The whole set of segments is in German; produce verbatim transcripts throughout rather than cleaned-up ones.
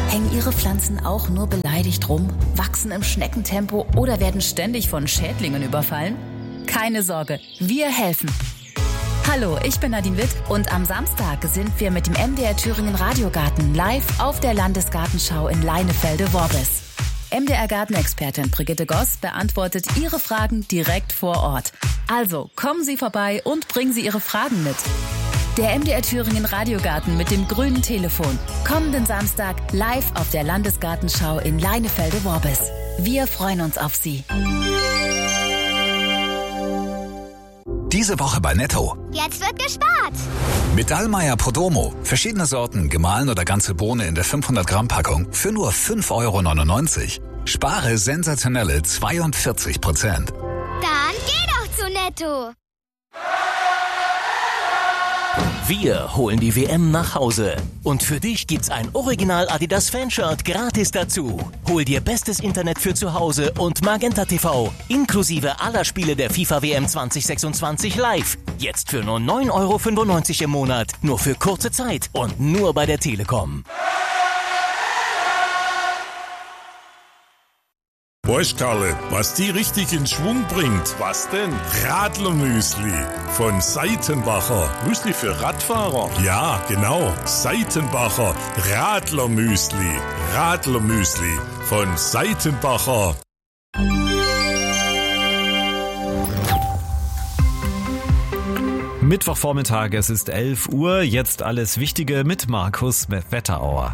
Hängen Ihre Pflanzen auch nur beleidigt rum, wachsen im Schneckentempo oder werden ständig von Schädlingen überfallen? Keine Sorge, wir helfen. Hallo, ich bin Nadine Witt und am Samstag sind wir mit dem M D R Thüringen Radiogarten live auf der Landesgartenschau in Leinefelde-Worbis. M D R Gartenexpertin Brigitte Goss beantwortet Ihre Fragen direkt vor Ort. Also kommen Sie vorbei und bringen Sie Ihre Fragen mit. Der M D R Thüringen Radiogarten mit dem grünen Telefon. Kommenden Samstag live auf der Landesgartenschau in Leinefelde-Worbis. Wir freuen uns auf Sie. Diese Woche bei Netto. Jetzt wird gespart. Mit Dallmayr Podromo. Verschiedene Sorten, gemahlen oder ganze Bohne in der fünfhundert Gramm Packung für nur fünf Euro neunundneunzig. Spare sensationelle zweiundvierzig Prozent. Dann geh doch zu Netto. Wir holen die W M nach Hause. Und für dich gibt's ein Original Adidas Fanshirt gratis dazu. Hol dir bestes Internet für zu Hause und Magenta T V. Inklusive aller Spiele der FIFA W M zwanzig sechsundzwanzig live. Jetzt für nur neun Euro fünfundneunzig im Monat. Nur für kurze Zeit und nur bei der Telekom. Weißt Karle, was die richtig in Schwung bringt? Was denn? Radlermüsli von Seitenbacher. Müsli für Radfahrer? Ja, genau. Seitenbacher Radlermüsli. Radlermüsli von Seitenbacher. Mittwochvormittag, es ist elf Uhr. Jetzt alles Wichtige mit Markus Wetterauer.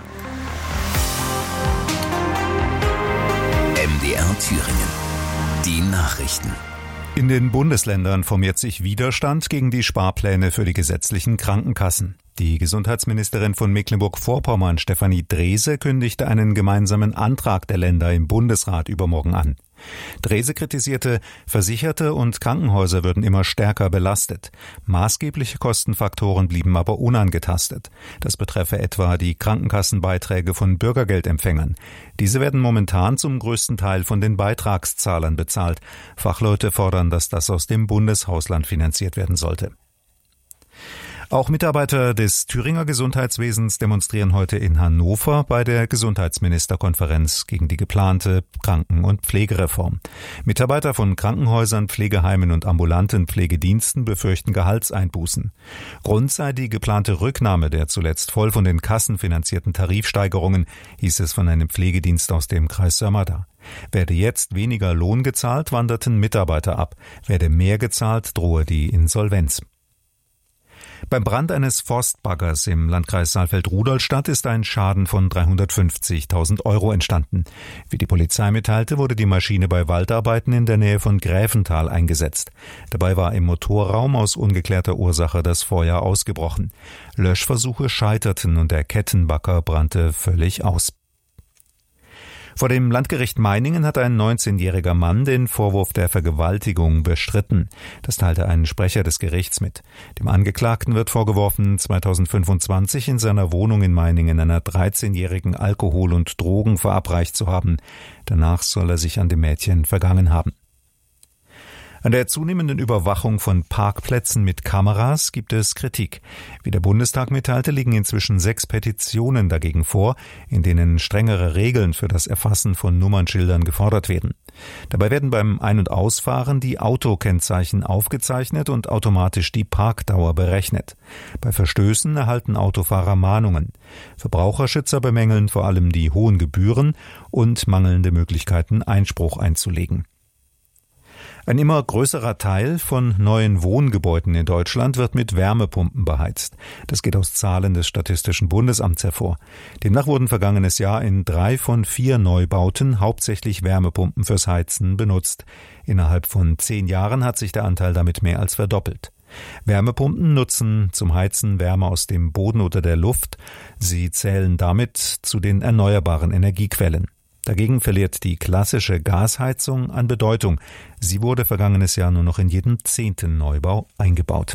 M D R Thüringen. Die Nachrichten. In den Bundesländern formiert sich Widerstand gegen die Sparpläne für die gesetzlichen Krankenkassen. Die Gesundheitsministerin von Mecklenburg-Vorpommern, Stefanie Drese, kündigte einen gemeinsamen Antrag der Länder im Bundesrat übermorgen an. Drese kritisierte, Versicherte und Krankenhäuser würden immer stärker belastet. Maßgebliche Kostenfaktoren blieben aber unangetastet. Das betreffe etwa die Krankenkassenbeiträge von Bürgergeldempfängern. Diese werden momentan zum größten Teil von den Beitragszahlern bezahlt. Fachleute fordern, dass das aus dem Bundeshausland finanziert werden sollte. Auch Mitarbeiter des Thüringer Gesundheitswesens demonstrieren heute in Hannover bei der Gesundheitsministerkonferenz gegen die geplante Kranken- und Pflegereform. Mitarbeiter von Krankenhäusern, Pflegeheimen und ambulanten Pflegediensten befürchten Gehaltseinbußen. Grund sei die geplante Rücknahme der zuletzt voll von den Kassen finanzierten Tarifsteigerungen, hieß es von einem Pflegedienst aus dem Kreis Sömmerda. Werde jetzt weniger Lohn gezahlt, wanderten Mitarbeiter ab. Werde mehr gezahlt, drohe die Insolvenz. Beim Brand eines Forstbaggers im Landkreis Saalfeld-Rudolstadt ist ein Schaden von dreihundertfünfzigtausend Euro entstanden. Wie die Polizei mitteilte, wurde die Maschine bei Waldarbeiten in der Nähe von Gräfenthal eingesetzt. Dabei war im Motorraum aus ungeklärter Ursache das Feuer ausgebrochen. Löschversuche scheiterten und der Kettenbagger brannte völlig aus. Vor dem Landgericht Meiningen hat ein neunzehnjähriger Mann den Vorwurf der Vergewaltigung bestritten. Das teilte ein Sprecher des Gerichts mit. Dem Angeklagten wird vorgeworfen, zweitausendfünfundzwanzig in seiner Wohnung in Meiningen einer dreizehnjährigen Alkohol und Drogen verabreicht zu haben. Danach soll er sich an dem Mädchen vergangen haben. An der zunehmenden Überwachung von Parkplätzen mit Kameras gibt es Kritik. Wie der Bundestag mitteilte, liegen inzwischen sechs Petitionen dagegen vor, in denen strengere Regeln für das Erfassen von Nummernschildern gefordert werden. Dabei werden beim Ein- und Ausfahren die Autokennzeichen aufgezeichnet und automatisch die Parkdauer berechnet. Bei Verstößen erhalten Autofahrer Mahnungen. Verbraucherschützer bemängeln vor allem die hohen Gebühren und mangelnde Möglichkeiten, Einspruch einzulegen. Ein immer größerer Teil von neuen Wohngebäuden in Deutschland wird mit Wärmepumpen beheizt. Das geht aus Zahlen des Statistischen Bundesamts hervor. Demnach wurden vergangenes Jahr in drei von vier Neubauten hauptsächlich Wärmepumpen fürs Heizen benutzt. Innerhalb von zehn Jahren hat sich der Anteil damit mehr als verdoppelt. Wärmepumpen nutzen zum Heizen Wärme aus dem Boden oder der Luft. Sie zählen damit zu den erneuerbaren Energiequellen. Dagegen verliert die klassische Gasheizung an Bedeutung. Sie wurde vergangenes Jahr nur noch in jedem zehnten Neubau eingebaut.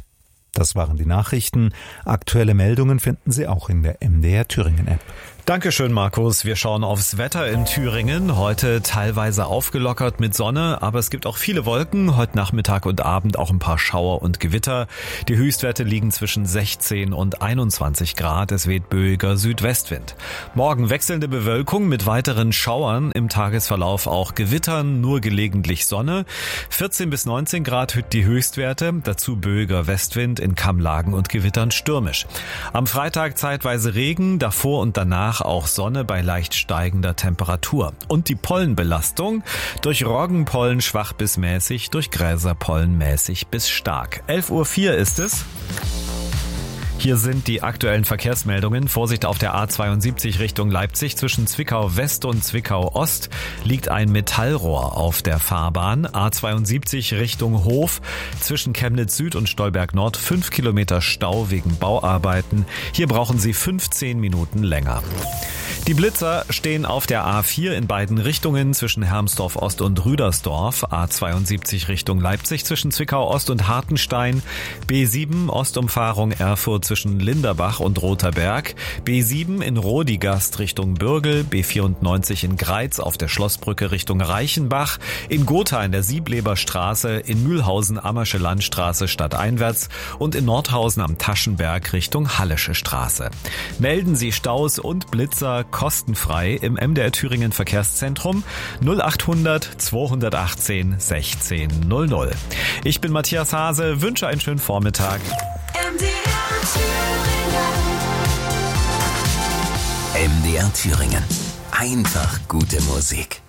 Das waren die Nachrichten. Aktuelle Meldungen finden Sie auch in der M D R Thüringen App. Dankeschön, Markus. Wir schauen aufs Wetter in Thüringen. Heute teilweise aufgelockert mit Sonne, aber es gibt auch viele Wolken. Heute Nachmittag und Abend auch ein paar Schauer und Gewitter. Die Höchstwerte liegen zwischen sechzehn und einundzwanzig Grad. Es weht böiger Südwestwind. Morgen wechselnde Bewölkung mit weiteren Schauern. Im Tagesverlauf auch Gewittern, nur gelegentlich Sonne. vierzehn bis neunzehn Grad die Höchstwerte. Dazu böiger Westwind, in Kammlagen und Gewittern stürmisch. Am Freitag zeitweise Regen, davor und danach auch Sonne bei leicht steigender Temperatur. Und die Pollenbelastung durch Roggenpollen schwach bis mäßig, durch Gräserpollen mäßig bis stark. elf Uhr vier ist es. Hier sind die aktuellen Verkehrsmeldungen. Vorsicht auf der A zweiundsiebzig Richtung Leipzig. Zwischen Zwickau West und Zwickau Ost liegt ein Metallrohr auf der Fahrbahn. A zweiundsiebzig Richtung Hof. Zwischen Chemnitz Süd und Stolberg Nord fünf Kilometer Stau wegen Bauarbeiten. Hier brauchen Sie fünfzehn Minuten länger. Die Blitzer stehen auf der A vier in beiden Richtungen zwischen Hermsdorf Ost und Rüdersdorf. A zweiundsiebzig Richtung Leipzig zwischen Zwickau Ost und Hartenstein. B sieben Ostumfahrung Erfurt zwischen Linderbach und Rotherberg. B sieben in Rodigast Richtung Bürgel. B vierundneunzig in Greiz auf der Schlossbrücke Richtung Reichenbach. In Gotha in der Siebleber Straße. In Mühlhausen Ammersche Landstraße stadteinwärts. Und in Nordhausen am Taschenberg Richtung Hallische Straße. Melden Sie Staus und Blitzer kostenfrei im M D R Thüringen Verkehrszentrum null achthundert zweihundertachtzehn sechzehn null null. Ich bin Matthias Hase, wünsche einen schönen Vormittag. M D R Thüringen. M D R Thüringen. Einfach gute Musik.